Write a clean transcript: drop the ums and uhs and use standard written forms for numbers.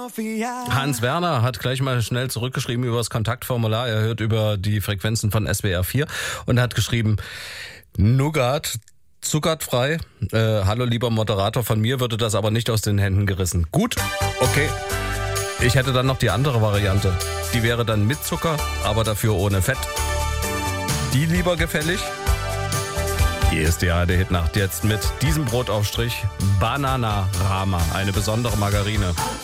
Hans Werner hat gleich mal schnell zurückgeschrieben über das Kontaktformular. Er hört über die Frequenzen von SWR 4 und hat geschrieben, Nougat, zuckerfrei. Hallo lieber Moderator, von mir würde das aber nicht aus den Händen gerissen. Gut, okay. Ich hätte dann noch die andere Variante. Die wäre dann mit Zucker, aber dafür ohne Fett. Die lieber gefällig? Hier ist die ARD-Hitnacht jetzt mit diesem Brotaufstrich Bananarama, eine besondere Margarine.